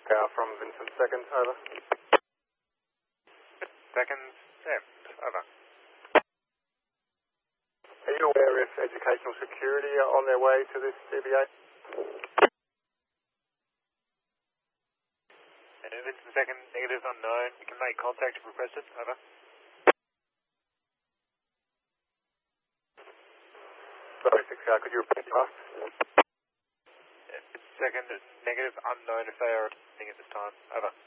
Car from Vincent Second, over. Seconds, left, over. Are you aware if educational security are on their way to this CBA? Vincent Second, negative unknown. You can make contact if requested, over. Sorry, 6 could you repeat that? Second, negative unknown if they are attending at this time, over.